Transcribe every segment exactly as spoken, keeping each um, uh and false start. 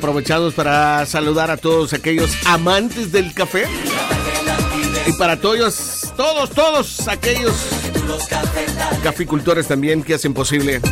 Aprovechamos para saludar a todos aquellos amantes del café y para todos, todos, todos aquellos caficultores también que hacen posible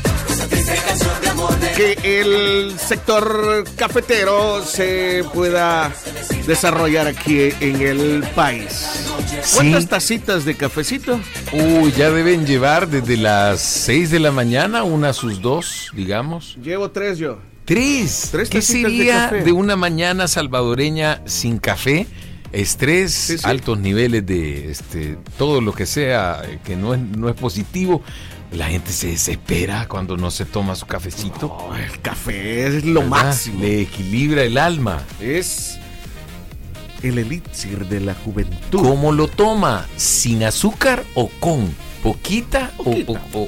que el sector cafetero se pueda desarrollar aquí en el país. ¿Cuántas sí. tacitas de cafecito? Uy, ya deben llevar desde las seis de la mañana, una a sus dos, digamos. Llevo tres yo. ¿Tres? ¿Tres ¿Qué sería de, de una mañana salvadoreña sin café? Estrés, sí, sí. altos niveles de este, todo lo que sea que no es, no es positivo. La gente se desespera cuando no se toma su cafecito. Oh, el café es lo ¿verdad? máximo. Le equilibra el alma. Es el elixir de la juventud. ¿Cómo lo toma? ¿Sin azúcar o con? ¿Poquita, Poquita. O, o, o?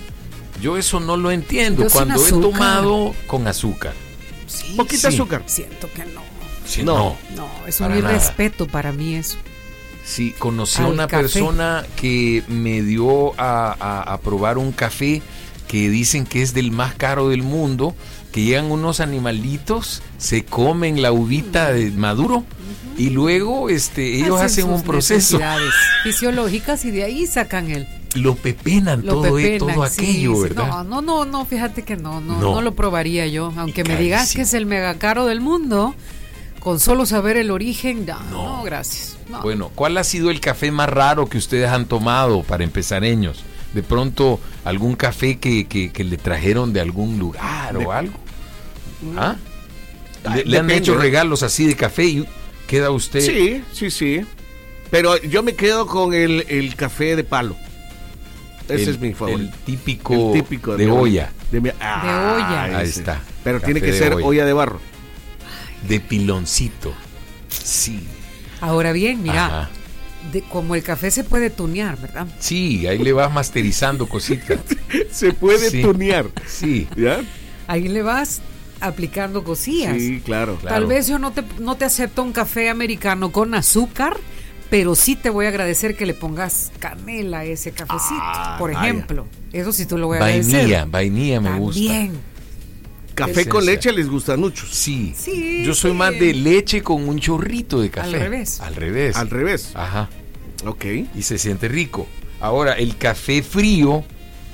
Yo eso no lo entiendo. Yo cuando he tomado con azúcar. Sí, Poquita sí. azúcar. Siento que no. Sí, no. No, es un irrespeto para mí eso. Sí, conocí a una café. persona que me dio a, a, a probar un café que dicen que es del más caro del mundo, que llegan unos animalitos, se comen la uvita de maduro uh-huh. y luego este ellos hacen, hacen un proceso fisiológicas y de ahí sacan el lo pepenan lo todo, pepenan, todo sí, aquello, sí. ¿verdad? No, no, no, no, fíjate que no, no, no, no lo probaría yo, aunque me digas que es el mega caro del mundo. Con solo saber el origen, no, no. no gracias. No. Bueno, ¿cuál ha sido el café más raro que ustedes han tomado para empezareños? De pronto, algún café que, que, que le trajeron de algún lugar de, o algo. ¿Ah? ¿Le, le han hecho regalos así de café y queda usted? Sí, sí, sí. Pero yo me quedo con el, el café de palo. Ese el, es mi favorito. El típico, el típico de, de olla. De, mi, ah, de olla. Ahí está. Pero café tiene que ser olla. olla de barro. De piloncito. Sí. Ahora bien, mira, de, como el café se puede tunear, ¿verdad? Sí, ahí le vas masterizando cositas. Se puede sí. tunear. Sí. ¿Ya? Ahí le vas aplicando cosillas. Sí, claro. Tal claro. vez yo no te, no te acepto un café americano con azúcar, pero sí te voy a agradecer que le pongas canela a ese cafecito, ah, por ejemplo. Vaya. Eso sí te lo voy a vainilla, agradecer. Vainilla, vainilla me También. gusta. También. Café con leche les gusta mucho. Sí. sí Yo soy sí. más de leche con un chorrito de café. Al revés. Al revés. Al revés. Ajá. Ok. Y se siente rico. Ahora, el café frío,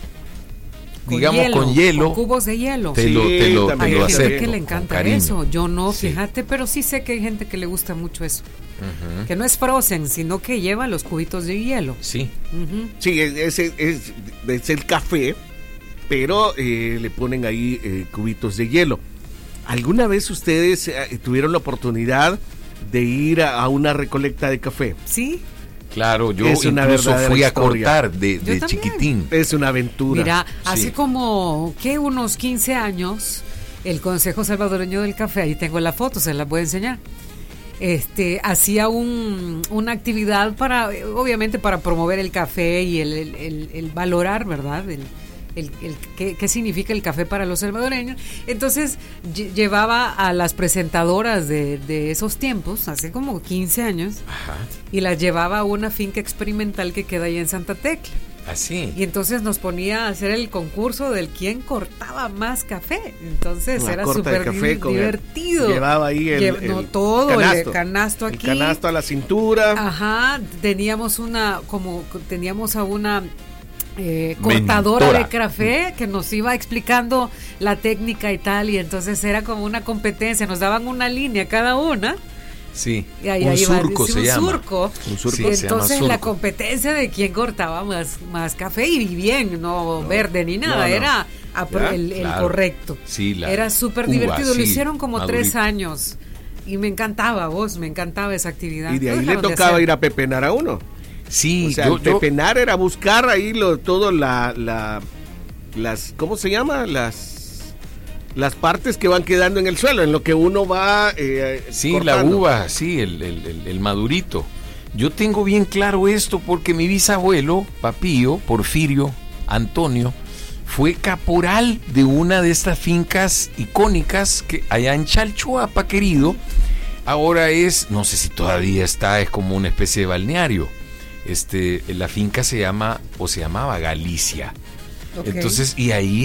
con digamos hielo, con hielo. Con cubos de hielo. Te lo, te lo, sí, te lo hay acepto. gente que le encanta eso. Yo no, fíjate, sí. pero sí sé que hay gente que le gusta mucho eso. Uh-huh. Que no es frozen, sino que lleva los cubitos de hielo. Sí. Uh-huh. Sí, es, es, es, es el café, pero eh, le ponen ahí eh, cubitos de hielo. ¿Alguna vez ustedes eh, tuvieron la oportunidad de ir a, a una recolecta de café? Sí. Claro, yo es incluso fui a historia. cortar de, de chiquitín. Es una aventura. Mira, sí. hace como, ¿qué? Unos quince años, el Consejo Salvadoreño del Café, ahí tengo la foto, se la voy a enseñar. Este, hacía un, una actividad para, obviamente para promover el café y el, el, el, el valorar, ¿verdad? El, El, el, ¿qué, ¿Qué significa el café para los salvadoreños? Entonces ll- llevaba a las presentadoras de, de esos tiempos, hace como quince años, Ajá. y las llevaba a una finca experimental que queda ahí en Santa Tecla. Así. Y entonces nos ponía a hacer el concurso del quién cortaba más café. Entonces una era súper di- divertido. El, llevaba ahí el, Lle- el no, todo, canasto, el canasto aquí. El canasto a la cintura. Ajá, teníamos una, como teníamos a una Eh, cortadora Mentora. de café que nos iba explicando la técnica y tal, y entonces era como una competencia, nos daban una línea cada una. Sí, y ahí, un ahí surco iba, se un llama. Surco. Un surco. Sí, se entonces llama la surco. competencia de quién cortaba más, más café y bien, no, no verde ni nada, no, no. era a, el, el claro. correcto. Sí, la era súper uva, divertido, sí, lo hicieron como madurito. tres años y me encantaba, vos, me encantaba esa actividad. Y de ahí no le tocaba ir a pepenar a uno. Sí, o sea, yo, el yo, pepenar era buscar ahí lo, todo la, la, las, ¿cómo se llama? Las, las partes que van quedando en el suelo, en lo que uno va eh, sí, cortando. la uva, sí, el, el, el, el madurito. Yo tengo bien claro esto porque mi bisabuelo, Papío, Porfirio, Antonio, fue caporal de una de estas fincas icónicas que allá en Chalchuapa, querido. Ahora es, no sé si todavía está, es como una especie de balneario. Este, la finca se llama, o se llamaba Galicia. Okay. Entonces, y ahí